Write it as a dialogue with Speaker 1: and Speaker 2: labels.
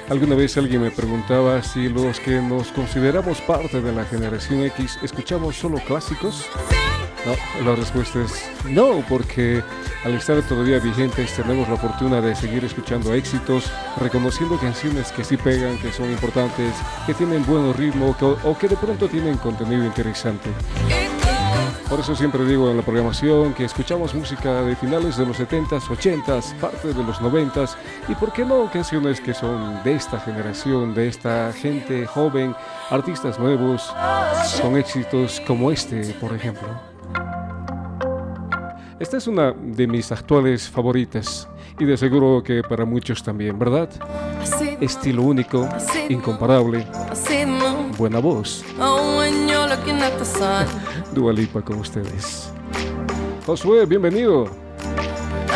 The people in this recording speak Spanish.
Speaker 1: Alguna vez alguien me preguntaba si los que nos consideramos parte de la generación X escuchamos solo clásicos. No, la respuesta es no, porque al estar todavía vigentes tenemos la fortuna de seguir escuchando éxitos, reconociendo canciones que sí pegan, que son importantes, que tienen buen ritmo o que de pronto tienen contenido interesante. Por eso siempre digo en la programación que escuchamos música de finales de los 70s, 80s, parte de los 90s y por qué no canciones que son de esta generación, de esta gente joven, artistas nuevos, con éxitos como este, por ejemplo. Esta es una de mis actuales favoritas y de seguro que para muchos también, ¿verdad? Estilo único, incomparable, buena voz. Dua Lipa con ustedes. Josué, bienvenido.